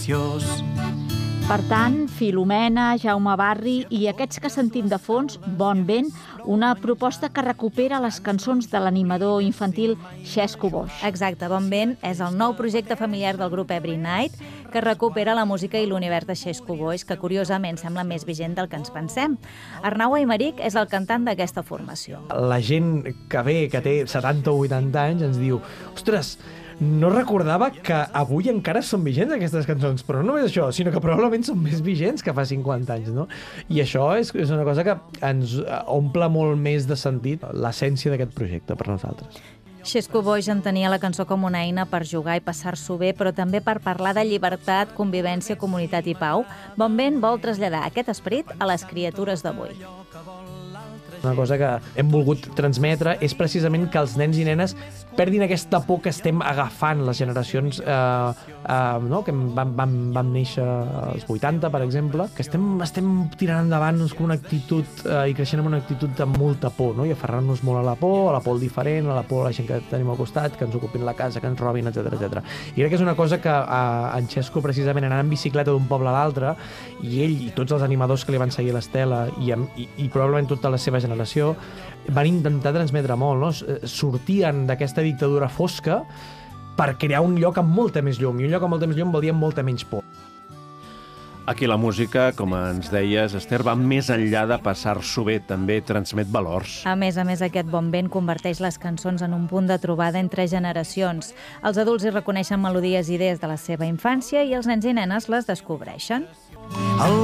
Per tant, Filomena, Jaume Barri i aquests que sentim de fons, Bon Vent, una proposta que recupera les cançons de l'animador infantil Xesco Boix. Exacte, Bon Vent és el nou projecte familiar del grup Every Night, que recupera la música i l'univers de Xesco Boix, que curiosament sembla més vigent del que ens pensem. Arnau Aymeric és el cantant d'aquesta formació. La gent que ve, que té 70 o 80 anys, ens diu: ostres, no recordava que avui encara són vigents aquestes cançons, però no només això, sinó que probablement són més vigents que fa 50 anys, no? I això és una cosa que ens omple molt més de sentit l'essència d'aquest projecte per nosaltres. Xesco Boix entenia la cançó com una eina per jugar i passar-s'ho bé, però també per parlar de llibertat, convivència, comunitat i pau. Bon Vent vol traslladar aquest esperit a les criatures d'avui. Una cosa que hem volgut transmetre és precisament que els nens i nenes perdin aquesta por que estem agafant les generacions no? que vam néixer als 80, per exemple, que estem tirant endavant amb una actitud i creixent amb una actitud de molta por, no? I aferrant-nos molt a la por al diferent, a la por a la gent que tenim al costat, que ens ocupin la casa, que ens robin, etc etc. I crec que és una cosa que en Xesco, precisament, anant en bicicleta d'un poble a l'altre, i ell i tots els animadors que li van seguir l'estela i probablement tota la seva generació van intentar transmetre molt, no? Sortien d'aquesta dictadura fosca per crear un lloc amb molta més llum, i un lloc amb molta més llum vol dir amb molta menys por. Aquí la música, com ens deies, Esther, va més enllà de passar-s'ho bé, també transmet valors. A més, aquest Bon Vent converteix les cançons en un punt de trobada entre generacions. Els adults hi reconeixen melodies i idees de la seva infància i els nens i nenes les descobreixen.